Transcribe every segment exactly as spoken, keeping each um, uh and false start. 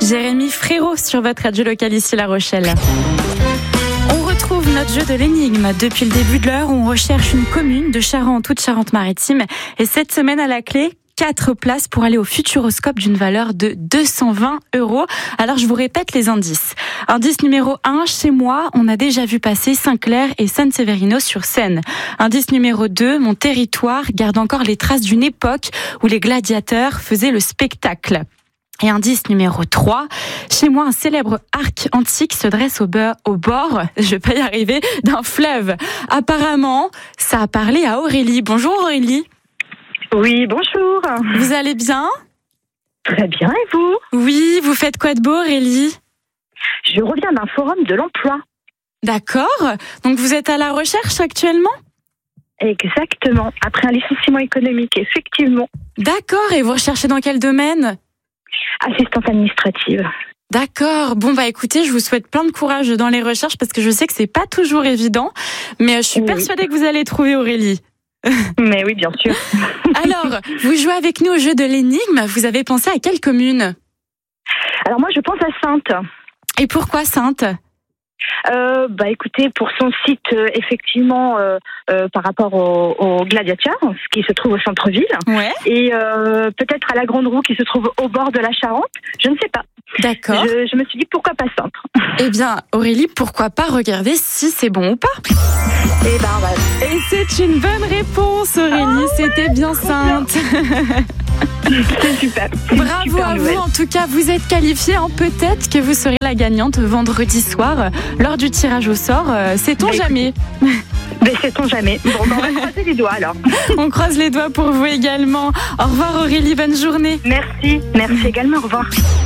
Jérémy Frérot sur votre radio locale ici La Rochelle. On retrouve notre jeu de l'énigme. Depuis le début de l'heure, on recherche une commune de Charente, toute Charente-Maritime. Et cette semaine à la clé, quatre places pour aller au Futuroscope d'une valeur de deux cent vingt euros. Alors je vous répète les indices. Indice numéro un, chez moi, on a déjà vu passer Saint-Clair et San Severino sur Seine. Indice numéro deux, mon territoire garde encore les traces d'une époque où les gladiateurs faisaient le spectacle. Et indice numéro trois, chez moi, un célèbre arc antique se dresse au, beurre, au bord, je vais pas y arriver, d'un fleuve. Apparemment, ça a parlé à Aurélie. Bonjour Aurélie. Oui, bonjour. Vous allez bien ? Très bien, et vous ? Oui, vous faites quoi de beau Aurélie ? Je reviens d'un forum de l'emploi. D'accord, donc vous êtes à la recherche actuellement ? Exactement, après un licenciement économique, effectivement. D'accord, et vous recherchez dans quel domaine ? Assistante administrative. D'accord. Bon bah écoutez, je vous souhaite plein de courage dans les recherches parce que je sais que c'est pas toujours évident, mais je suis oui. persuadée que vous allez trouver Aurélie. Mais oui, bien sûr. Alors, vous jouez avec nous au jeu de l'énigme. Vous avez pensé à quelle commune ? Alors moi, je pense à Saintes. Et pourquoi Saintes ? Euh, bah écoutez, pour son site euh, effectivement euh, euh, par rapport au, au Gladiateur, ce qui se trouve au centre-ville, ouais. et euh, peut-être à la Grande Roue qui se trouve au bord de la Charente, je ne sais pas. D'accord. Je, je me suis dit pourquoi pas Saintes. Eh bien, Aurélie, pourquoi pas regarder si c'est bon ou pas ? Eh ben, bah... Et c'est une bonne réponse, Aurélie. Oh, C'était ouais, bien Saintes. C'est super. Bravo super à nouvelle. vous. En tout cas, vous êtes qualifiée. Hein. Peut-être que vous serez la gagnante vendredi soir lors du tirage au sort. Sait-on mais jamais ? Mais sait-on jamais. Bon, ben, on va croiser les doigts alors. On croise les doigts pour vous également. Au revoir Aurélie, bonne journée. Merci, merci également. Au revoir.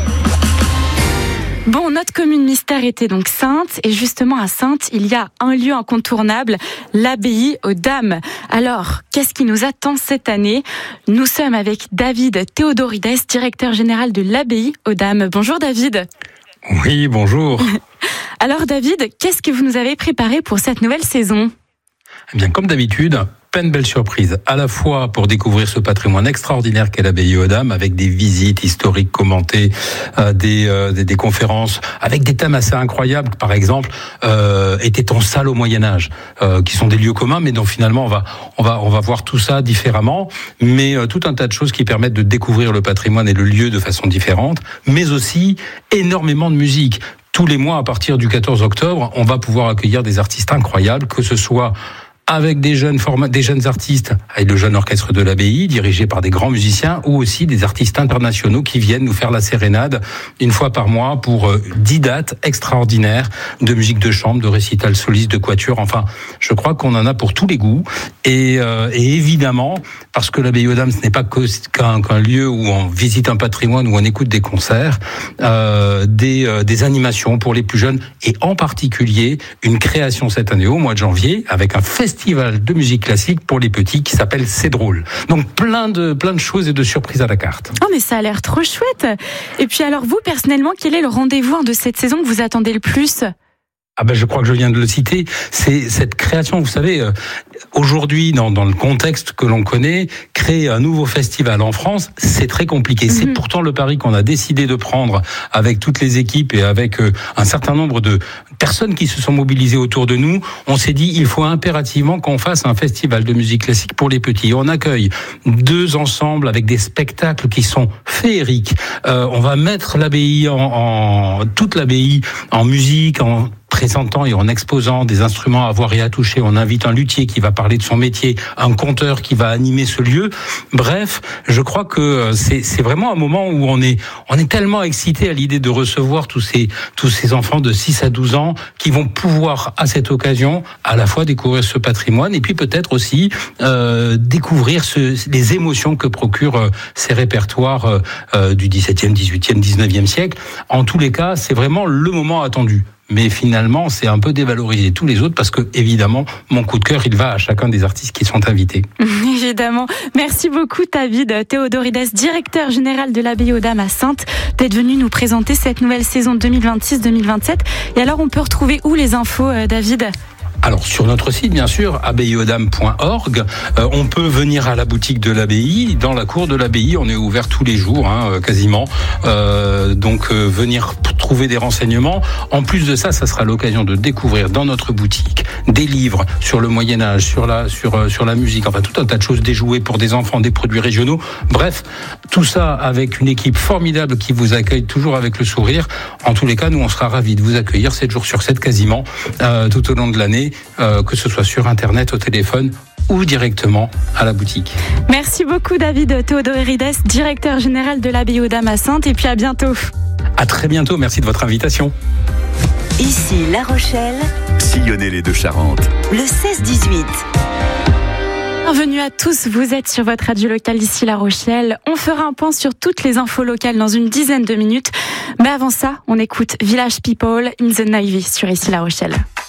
Bon, notre commune mystère était donc Saintes, et justement à Saintes, il y a un lieu incontournable, l'abbaye aux Dames. Alors, qu'est-ce qui nous attend cette année ? Nous sommes avec David Théodorides, directeur général de l'abbaye aux Dames. Bonjour David. Oui, bonjour. Alors David, qu'est-ce que vous nous avez préparé pour cette nouvelle saison ? Eh bien, comme d'habitude, plein de belles surprises, à la fois pour découvrir ce patrimoine extraordinaire qu'est l'abbaye aux Dames, avec des visites historiques commentées, euh, des, euh, des, des conférences, avec des thèmes assez incroyables, par exemple, euh, était-on salle au Moyen-Âge, euh, qui sont des lieux communs, mais dont finalement on va, on va, on va voir tout ça différemment, mais euh, tout un tas de choses qui permettent de découvrir le patrimoine et le lieu de façon différente, mais aussi énormément de musique. Tous les mois, à partir du quatorze octobre, on va pouvoir accueillir des artistes incroyables, que ce soit avec des jeunes forma- des jeunes artistes, avec le jeune orchestre de l'abbaye, dirigé par des grands musiciens, ou aussi des artistes internationaux qui viennent nous faire la sérénade une fois par mois pour euh, dix dates extraordinaires de musique de chambre, de récital soliste, de quatuor. Enfin, je crois qu'on en a pour tous les goûts. Et, euh, et évidemment, parce que l'abbaye aux Dames, ce n'est pas qu'un, qu'un lieu où on visite un patrimoine, où on écoute des concerts, euh, des, euh, des animations pour les plus jeunes, et en particulier une création cette année au mois de janvier avec un festival festival de musique classique pour les petits qui s'appelle C'est drôle. Donc plein de, plein de choses et de surprises à la carte. Oh mais ça a l'air trop chouette. Et puis alors vous, personnellement, quel est le rendez-vous de cette saison que vous attendez le plus ? Ah ben je crois que je viens de le citer, c'est cette création, vous savez, euh, aujourd'hui dans, dans le contexte que l'on connaît, créer un nouveau festival en France, c'est très compliqué. Mm-hmm. C'est pourtant le pari qu'on a décidé de prendre avec toutes les équipes et avec euh, un certain nombre de personnes qui se sont mobilisées autour de nous. On s'est dit, il faut impérativement qu'on fasse un festival de musique classique pour les petits. On accueille deux ensembles avec des spectacles qui sont féeriques. Euh, on va mettre l'abbaye en, en toute l'abbaye en musique, en présentant et en exposant des instruments à voir et à toucher. On invite un luthier qui va parler de son métier, un conteur qui va animer ce lieu. Bref, je crois que c'est, c'est vraiment un moment où on est, on est tellement excité à l'idée de recevoir tous ces, tous ces enfants de six à douze ans qui vont pouvoir, à cette occasion, à la fois découvrir ce patrimoine et puis peut-être aussi euh, découvrir ce, les émotions que procurent euh, ces répertoires euh, du dix-septième, dix-huitième, dix-neuvième siècle. En tous les cas, c'est vraiment le moment attendu. Mais finalement, c'est un peu dévaloriser tous les autres parce que, évidemment, mon coup de cœur, il va à chacun des artistes qui sont invités. Évidemment. Merci beaucoup, David Théodorides, directeur général de l'abbaye aux Dames à Saintes, d'être venu nous présenter cette nouvelle saison deux mille vingt-six deux mille vingt-sept. Et alors, on peut retrouver où les infos, David ? Alors sur notre site bien sûr, abbaye aux dames point org, euh, on peut venir à la boutique de l'abbaye, dans la cour de l'abbaye, on est ouvert tous les jours hein, quasiment, euh, donc euh, venir trouver des renseignements. En plus de ça, ça sera l'occasion de découvrir dans notre boutique des livres sur le Moyen-Âge, sur la, sur, euh, sur la musique, enfin tout un tas de choses, des jouets pour des enfants, des produits régionaux, bref, tout ça avec une équipe formidable qui vous accueille toujours avec le sourire. En tous les cas, nous on sera ravis de vous accueillir sept jours sur sept quasiment, euh, tout au long de l'année, euh, que ce soit sur internet, au téléphone ou directement à la boutique. Merci beaucoup David Théodorides, directeur général de l'abbaye aux dames à Saintes, et puis à bientôt. À très bientôt, merci de votre invitation. Ici La Rochelle, sillonnez les Deux-Charentes, le seize dix-huit. Bienvenue à tous, vous êtes sur votre radio locale ici La Rochelle. On fera un point sur toutes les infos locales dans une dizaine de minutes. Mais avant ça, on écoute Village People in the Navy sur ici La Rochelle.